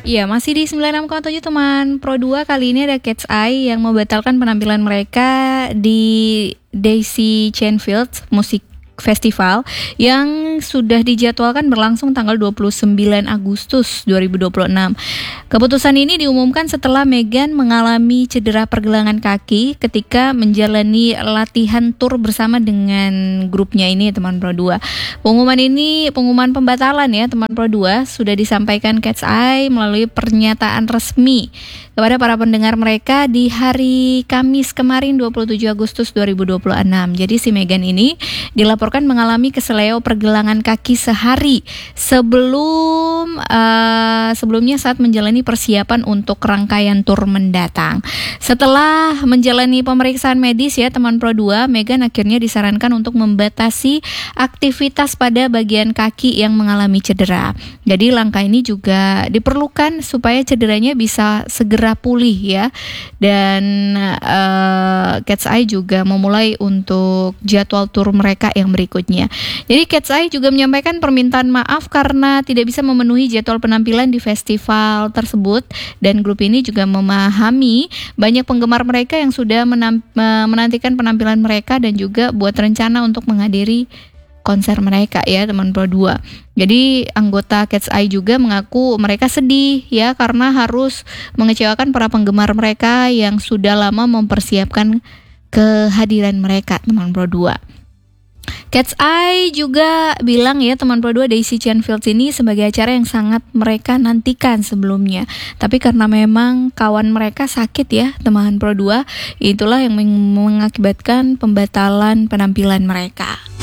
Iya, masih di 96,7 teman Pro 2. Kali ini ada Cat's Eye yang membatalkan penampilan mereka di Daisy Chain-Fields Music Festival yang sudah dijadwalkan berlangsung tanggal 29 Agustus 2026. Keputusan ini diumumkan setelah Megan mengalami cedera pergelangan kaki ketika menjalani latihan tur bersama dengan grupnya ini, teman Pro 2. Pengumuman pembatalan ya, teman Pro 2, sudah disampaikan Cat's Eye melalui pernyataan resmi kepada para pendengar mereka di hari Kamis kemarin 27 Agustus 2026. Jadi si Megan ini dilaporkan mengalami kesleo pergelangan kaki sehari sebelumnya saat menjalani persiapan untuk rangkaian tur mendatang. Setelah menjalani pemeriksaan medis ya teman Pro 2, Megan akhirnya disarankan untuk membatasi aktivitas pada bagian kaki yang mengalami cedera. Jadi langkah ini juga diperlukan supaya cederanya bisa segera pulih ya. Dan Cat's Eye juga memulai untuk jadwal tur mereka yang berikutnya. Jadi Cat's Eye juga menyampaikan permintaan maaf karena tidak bisa memenuhi jadwal penampilan di festival tersebut, dan grup ini juga memahami banyak penggemar mereka yang sudah menantikan penampilan mereka dan juga buat rencana untuk menghadiri konser mereka ya teman Pro 2. Jadi anggota Cat's Eye juga mengaku mereka sedih ya karena harus mengecewakan para penggemar mereka yang sudah lama mempersiapkan kehadiran mereka teman Pro 2. Cat's Eye juga bilang ya teman Pro 2, Daisy Chain-Fields ini sebagai acara yang sangat mereka nantikan sebelumnya. Tapi karena memang kawan mereka sakit ya teman Pro 2, itulah yang mengakibatkan pembatalan penampilan mereka.